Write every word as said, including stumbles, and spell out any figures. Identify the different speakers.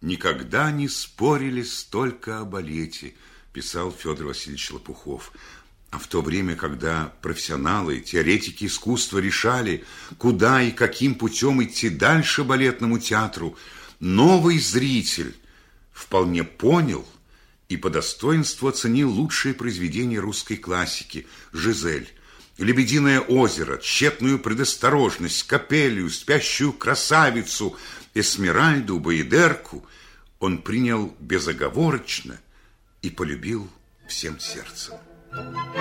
Speaker 1: Никогда не спорили столько о балете, писал Федор Васильевич Лопухов. А в то время, когда профессионалы, теоретики искусства решали, куда и каким путем идти дальше балетному театру, новый зритель вполне понял и по достоинству оценил лучшие произведения русской классики: «Жизель», «Лебединое озеро», «Тщетную предосторожность», «Копелию», «Спящую красавицу», «Эсмеральду», «Баядерку». Он принял безоговорочно и полюбил всем сердцем.